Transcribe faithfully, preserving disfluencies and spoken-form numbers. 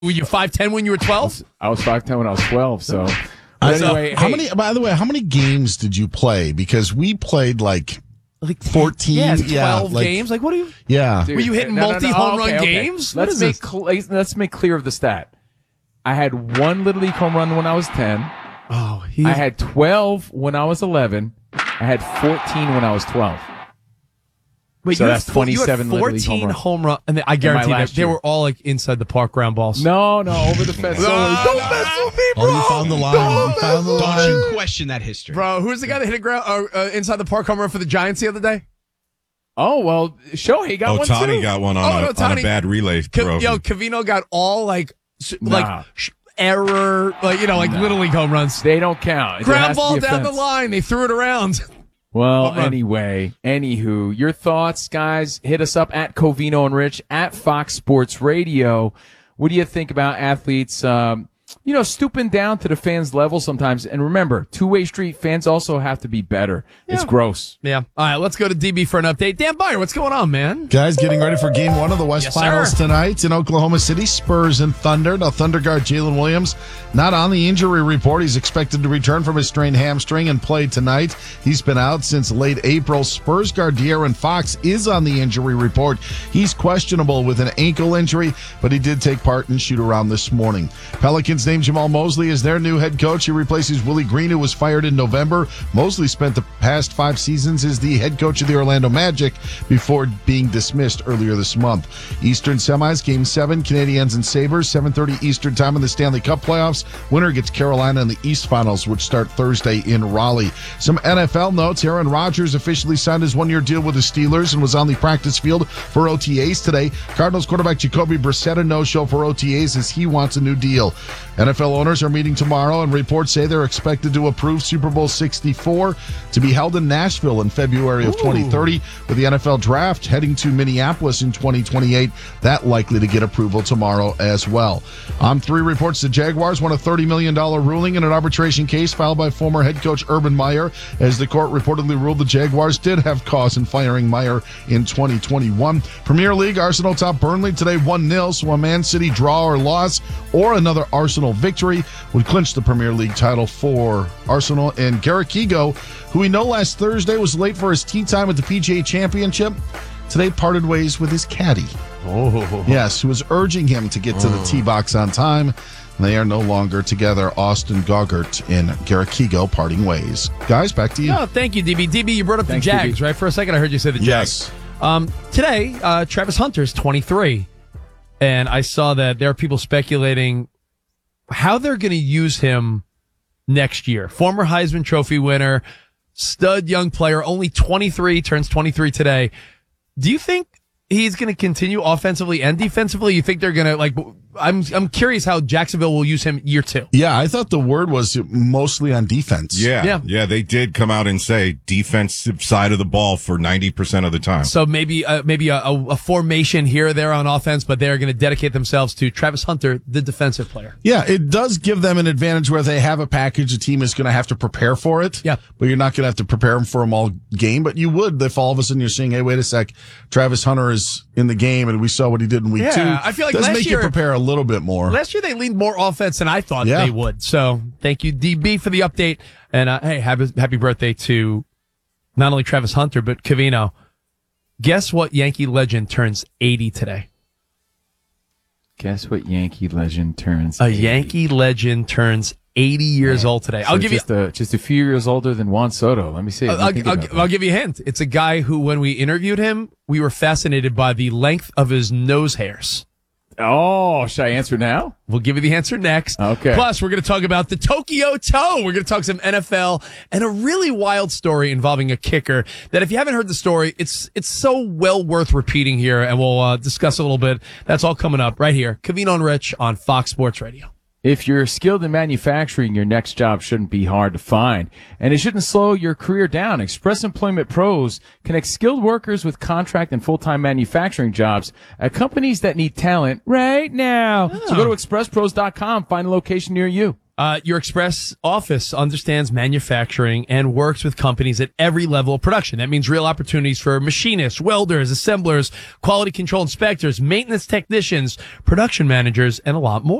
Were you five ten when you were twelve? I was five ten when I was twelve, so. But anyway, how hey, many, by the way, how many games did you play? Because we played like, Like fourteen, yeah, yeah, twelve like- games. Like what are you? yeah. dude, Were you hitting no, no, no, multi-home oh, run okay, okay. games? What Let's is make this? cl- let's make clear of the stat. I had one Little League home run when I was ten. Oh, he. I had twelve when I was eleven. I had fourteen when I was twelve. Wait, so you that's had four- twenty-seven You had Little League fourteen home runs. home run, and I guarantee that last they year. were all like inside the park ground balls. No, no, over the fence. No, Don't no, mess no. with me, bro. Oh, you found the line. You found the Don't line. you question that history. Bro, who's the guy that hit a ground uh, uh, inside the park home run for the Giants the other day? Oh, well, Shohei got Oh, one Tani too. got one on, Oh, a, no, on Tani- a bad relay Ca- throw. Yo, Cavino got all like, sh- Nah. like sh- error, like you know, like little league home runs. They don't count. There Ground has to ball be a down the fence. line. They threw it around. Well, Home run. anyway, anywho, your thoughts, guys, hit us up at Covino and Rich at Fox Sports Radio. What do you think about athletes, um, you know, stooping down to the fans' level sometimes? And remember, two-way street fans also have to be better. It's gross. Yeah. All right, let's go to D B for an update. Dan Byer, what's going on, man? Guys, getting ready for game one of the West Yes, Finals sir. tonight in Oklahoma City. Spurs and Thunder. Now, Thunder guard Jalen Williams not on the injury report. He's expected to return from his strained hamstring and play tonight. He's been out since late April. Spurs guard De'Aaron Fox is on the injury report. He's questionable with an ankle injury, but he did take part in shoot-around this morning. Pelicans named Jamal Mosley as their new head coach. He replaces Willie Green, who was fired in November. Mosley spent the past five seasons as the head coach of the Orlando Magic before being dismissed earlier this month. Eastern semis, game seven, Canadiens and Sabres, seven thirty Eastern time in the Stanley Cup playoffs. Winner gets Carolina in the East Finals, which start Thursday in Raleigh. Some N F L notes. Aaron Rodgers officially signed his one-year deal with the Steelers and was on the practice field for O T As today. Cardinals quarterback Jacoby Brissett a no-show for O T As as he wants a new deal. N F L owners are meeting tomorrow, and reports say they're expected to approve Super Bowl sixty-four to be held in Nashville in February of twenty thirty, with the N F L draft heading to Minneapolis in twenty twenty-eight. That likely to get approval tomorrow as well. On three reports, the Jaguars won a thirty million dollars ruling in an arbitration case filed by former head coach Urban Meyer, as the court reportedly ruled the Jaguars did have cause in firing Meyer in twenty twenty-one. Premier League, Arsenal top Burnley today one nil, so a Man City draw or loss or another Arsenal victory would clinch the Premier League title for Arsenal. And Gareth Kigo, who we know last Thursday was late for his tee time at the P G A Championship, today parted ways with his caddy. Oh. Yes, who was urging him to get to the tee box on time. They are no longer together. Austin Goggart and Gareth Kigo parting ways. Guys, back to you. No, thank you, D B. D B, you brought up Thanks, the Jags, D B. right? For a second, I heard you say the Jags. Yes. Um, today, uh, Travis Hunter's twenty-three, and I saw that there are people speculating how they're going to use him next year. Former Heisman Trophy winner, stud young player, only twenty-three, turns twenty-three today. Do you think he's going to continue offensively and defensively? You think they're going to, like, I'm I'm curious how Jacksonville will use him year two. Yeah, I thought the word was mostly on defense. Yeah, Yeah. yeah, They did come out and say defensive side of the ball for ninety percent of the time. So maybe uh, maybe a, a, a formation here or there on offense, but they're going to dedicate themselves to Travis Hunter, the defensive player. Yeah, it does give them an advantage where they have a package. The team is going to have to prepare for it. Yeah. But you're not going to have to prepare them for them all game. But you would if all of a sudden you're saying, hey, wait a sec, Travis Hunter is in the game and we saw what he did in week Yeah, two. I feel like does last make year- you prepare a little bit more. Last year they leaned more offense than I thought Yeah. they would. So thank you, D B, for the update. And uh, hey, happy, happy birthday to not only Travis Hunter, but Cavino. Guess what Yankee legend turns eighty today? Guess what Yankee legend turns A eighty? Yankee legend turns eighty years old today. I'll So give you. just a, just a few years older than Juan Soto. Let me see. Let me I'll, think I'll, about I'll, that. give you a hint. It's a guy who, when we interviewed him, we were fascinated by the length of his nose hairs. Oh, should I answer now? We'll give you the answer next. Okay. Plus, we're going to talk about the Tokyo Toe. We're going to talk some N F L and a really wild story involving a kicker that, if you haven't heard the story, it's it's so well worth repeating here, and we'll uh, discuss a little bit. That's all coming up right here. Cavino and Rich on Fox Sports Radio. If you're skilled in manufacturing, your next job shouldn't be hard to find, and it shouldn't slow your career down. Express Employment Pros connects skilled workers with contract and full-time manufacturing jobs at companies that need talent right now. So go to express pros dot com, find a location near you. Uh, your Express office understands manufacturing and works with companies at every level of production. That means real opportunities for machinists, welders, assemblers, quality control inspectors, maintenance technicians, production managers, and a lot more.